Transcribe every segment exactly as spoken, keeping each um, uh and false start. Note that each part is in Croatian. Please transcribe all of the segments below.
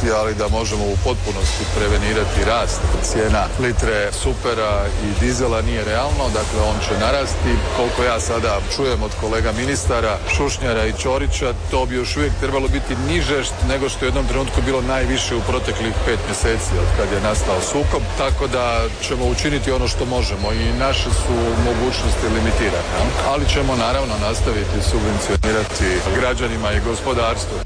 sigurnosti, ali da možemo u potpunosti prevenirati rast cijena litre supera i dizela nije realno, dakle on će narasti. Koliko ja sada čujem od kolega ministara Šušnjara i Ćorića, to bi još uvijek trebalo biti niže nego što je u jednom trenutku bilo najviše u proteklih pet mjeseci od kad je nastao sukob, tako da ćemo učiniti ono što možemo i naše su mogućnosti limitirane, ali ćemo naravno nastaviti subvencionirati građanima i gospodarstvu.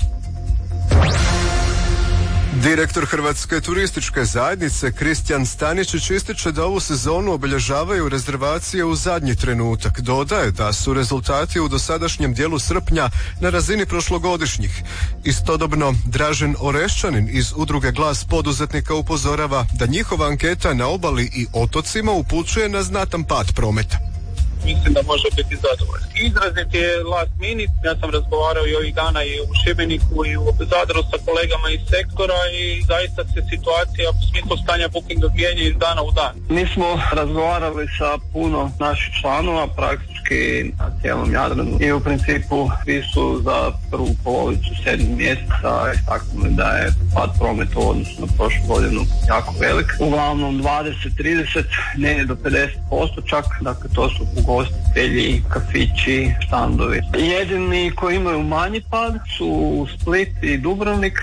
Direktor Hrvatske turističke zajednice Kristijan Staničić ističe da ovu sezonu obilježavaju rezervacije u zadnji trenutak. Dodaje da su rezultati u dosadašnjem dijelu srpnja na razini prošlogodišnjih. Istodobno, Dražen Oreščanin iz udruge Glas poduzetnika upozorava da njihova anketa na obali i otocima upućuje na znatan pad prometa. Mislim da može biti zadovoljno. Izrazit je last minute, ja sam razgovarao i ovih dana i u Šibeniku i u Zadru sa kolegama iz sektora i zaista se situacija u smislu stanja bookinga mijenja iz dana u dan. Mi smo razgovarali sa puno naših članova, praktički na cijelom Jadranu i u principu svi su za prvu polovicu sedmog mjeseca istaknuli da je pad prometa u odnosu na prošlu godinu jako velik. Uglavnom dvadeset trideset, ne do pedeset posto čak, dakle to su ugostitelji, kafići, štandovi. Jedini koji imaju manji pad su Split i Dubrovnik.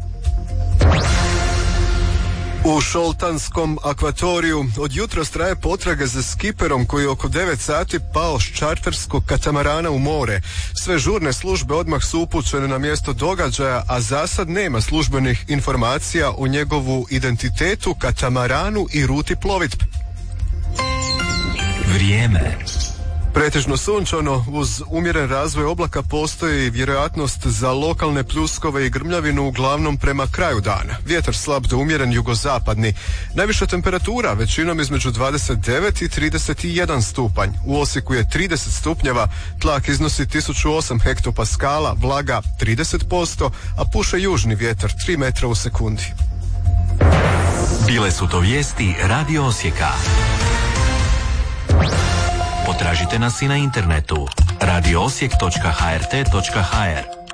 U Šoltanskom akvatoriju od jutros traje potraga za skiperom koji je oko devet sati pao s čarterskog katamarana u more. Sve žurne službe odmah su upućene na mjesto događaja, a za sad nema službenih informacija o njegovu identitetu, katamaranu i ruti plovidbe. Vrijeme. Pretežno sunčano, uz umjeren razvoj oblaka postoji vjerojatnost za lokalne pljuskove i grmljavinu uglavnom prema kraju dana. Vjetar slab do umjeren jugozapadni. Najviša temperatura većinom između dvadeset devet i trideset jedan stupanj. U Osijeku je trideset stupnjeva, tlak iznosi tisuću osam hektopaskala, vlaga trideset posto, a puše južni vjetar tri metra u sekundi. Bile su to vijesti Radio Osijeka. Potražite nas i na internetu radio osijek točka h r t točka h r.